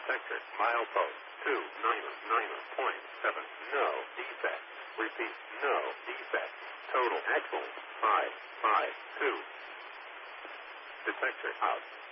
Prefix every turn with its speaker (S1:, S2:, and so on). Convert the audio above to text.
S1: sector, milepost 299.7. No defect. Repeat, no defect. Total axle 552. Detector out.